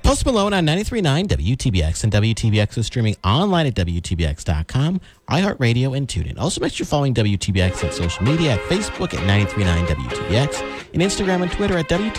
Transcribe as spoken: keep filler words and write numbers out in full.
Post Malone on ninety-three point nine W T B X, and W T B X is streaming online at W T B X dot com, iHeartRadio, and TuneIn. Also, make sure you're following W T B X on social media at Facebook at ninety-three point nine W T B X, and Instagram and Twitter at W T B X.